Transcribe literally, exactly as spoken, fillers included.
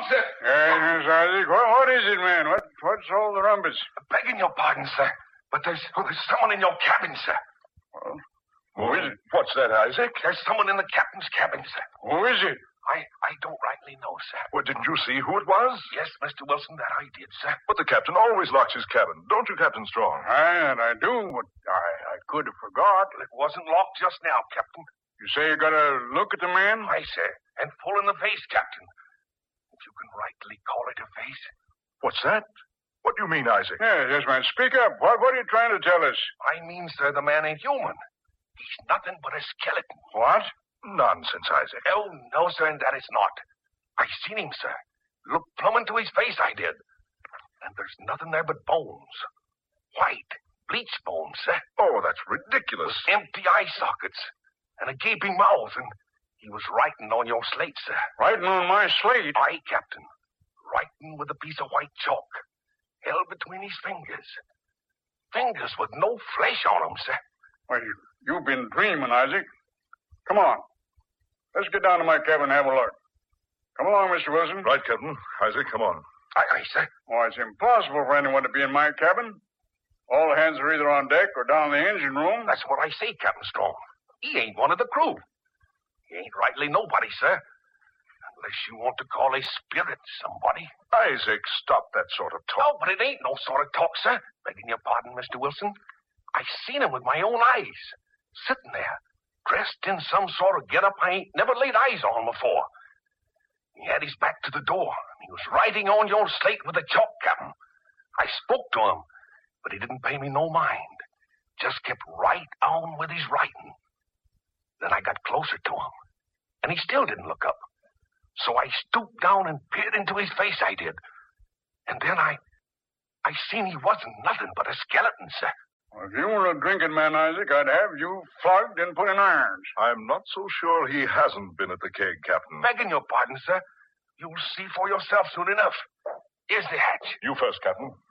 sir. Yes, Isaac. What, what is it, man? What, what's all the rumpus? Begging your pardon, sir. But there's, oh, there's someone in your cabin, sir. Well, who is it? What's that, Isaac? There's someone in the captain's cabin, sir. Who is it? I, I don't rightly know, sir. Well, didn't you see who it was? Yes, Mister Wilson, that I did, sir. But the captain always locks his cabin. Don't you, Captain Strong? I, I do, but I, I could have forgot. It wasn't locked just now, Captain. You say you got a look at the man? Aye, sir. And full in the face, Captain. If you can rightly call it a face. What's that? What do you mean, Isaac? Yes, yes, man. Speak up. What, what are you trying to tell us? I mean, sir, the man ain't human. He's nothing but a skeleton. What? Nonsense, Isaac. Oh, no, sir, and that is not. I seen him, sir. Look plumb into his face, I did. And there's nothing there but bones. White, bleached bones, sir. Oh, that's ridiculous. With empty eye sockets and a gaping mouth, and he was writing on your slate, sir. Writing on my slate? Aye, Captain. Writing with a piece of white chalk held between his fingers. Fingers with no flesh on them, sir. Well, you, you've been dreaming, Isaac. Come on. Let's get down to my cabin and have a look. Come along, Mister Wilson. Right, Captain. Isaac, come on. Aye, aye, sir. Oh, it's impossible for anyone to be in my cabin. All hands are either on deck or down in the engine room. That's what I say, Captain Strong. He ain't one of the crew. He ain't rightly nobody, sir. Unless you want to call a spirit somebody. Isaac, stop that sort of talk. No, but it ain't no sort of talk, sir. Begging your pardon, Mister Wilson. I seen him with my own eyes. Sitting there, dressed in some sort of get-up I ain't never laid eyes on before. He had his back to the door. He was writing on your slate with a chalk, Captain. I spoke to him, but he didn't pay me no mind. Just kept right on with his writing. Then I got closer to him, and he still didn't look up. So I stooped down and peered into his face, I did. And then I... I seen he wasn't nothing but a skeleton, sir. Well, if you were a drinking man, Isaac, I'd have you flogged and put in irons. I'm not so sure he hasn't been at the keg, Captain. Begging your pardon, sir. You'll see for yourself soon enough. Here's the hatch. You first, Captain.